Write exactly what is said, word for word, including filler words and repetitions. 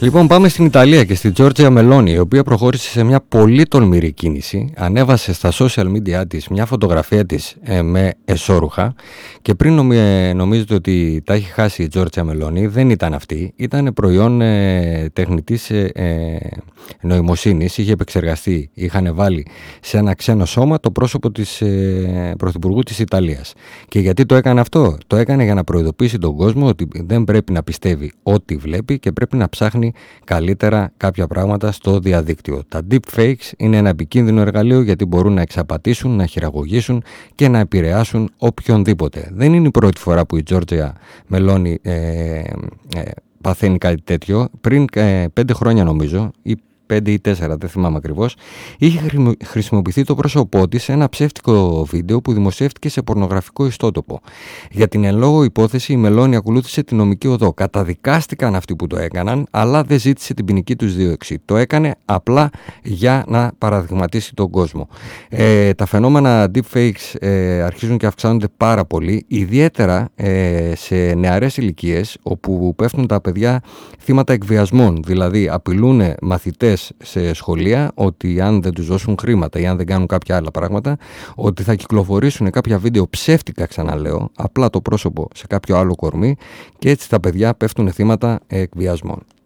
Λοιπόν, πάμε στην Ιταλία και στη Τζόρτζια Μελόνι, η οποία προχώρησε σε μια πολύ τολμηρή κίνηση. Ανέβασε στα social media της μια φωτογραφία της ε, με εσώρουχα και πριν νομι, ε, νομίζετε ότι τα έχει χάσει η Τζόρτζια Μελόνι, δεν ήταν αυτή. Ήταν προϊόν ε, τεχνητής ε, ε, νοημοσύνης. Είχε επεξεργαστεί, είχαν βάλει σε ένα ξένο σώμα το πρόσωπο της ε, Πρωθυπουργού της Ιταλίας. Και γιατί το έκανε αυτό? Το έκανε για να προειδοποιήσει τον κόσμο ότι δεν πρέπει να πιστεύει ό,τι βλέπει και πρέπει να ψάχνει καλύτερα κάποια πράγματα στο διαδίκτυο. Τα deepfakes είναι ένα επικίνδυνο εργαλείο γιατί μπορούν να εξαπατήσουν, να χειραγωγήσουν και να επηρεάσουν οποιονδήποτε. Δεν είναι η πρώτη φορά που η Τζόρτζια Μελόνι ε, ε, παθαίνει κάτι τέτοιο. Πριν ε, πέντε χρόνια νομίζω, ή πέντε ή τέσσερα, δεν θυμάμαι ακριβώς, είχε χρησιμοποιηθεί το πρόσωπό της σε ένα ψεύτικο βίντεο που δημοσιεύτηκε σε πορνογραφικό ιστότοπο. Για την εν λόγω υπόθεση η Μελόνι ακολούθησε την νομική οδό. Καταδικάστηκαν αυτοί που το έκαναν, αλλά δεν ζήτησε την ποινική τους δίωξη. Το έκανε απλά για να παραδειγματίσει τον κόσμο. Ε, τα φαινόμενα deepfakes ε, αρχίζουν και αυξάνονται πάρα πολύ, ιδιαίτερα ε, σε νεαρές ηλικίες, όπου πέφτουν τα παιδιά θύματα εκβιασμών. Δηλαδή απειλούν μαθητές σε σχολεία ότι αν δεν τους δώσουν χρήματα ή αν δεν κάνουν κάποια άλλα πράγματα, ότι θα κυκλοφορήσουν κάποια βίντεο ψεύτικα, ξαναλέω, απλά το πρόσωπο σε κάποιο άλλο κορμί, και έτσι τα παιδιά πέφτουν θύματα εκβιασμών.